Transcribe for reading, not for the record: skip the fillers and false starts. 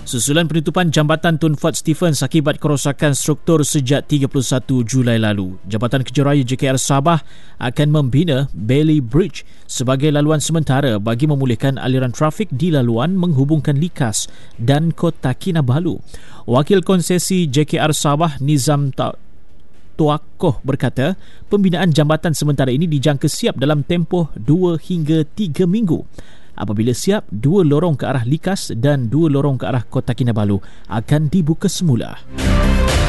Susulan penutupan jambatan Tun Fat Stephens akibat kerosakan struktur sejak 31 Julai lalu, Jabatan Kejaraya JKR Sabah akan membina Bailey Bridge sebagai laluan sementara bagi memulihkan aliran trafik di laluan menghubungkan Likas dan Kota Kinabalu. Wakil Konsesi JKR Sabah Nizam Tuakoh berkata, pembinaan jambatan sementara ini dijangka siap dalam tempoh 2 hingga 3 minggu. Apabila siap, 2 lorong ke arah Likas dan 2 lorong ke arah Kota Kinabalu akan dibuka semula.